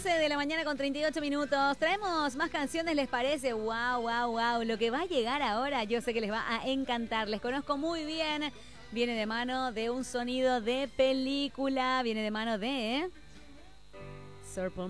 11 de la mañana con 38 minutos. Traemos más canciones, ¿les parece? Wow, wow, wow. Lo que va a llegar ahora, yo sé que les va a encantar. Les conozco muy bien. Viene de mano de un sonido de película. Viene de mano de Sir Paul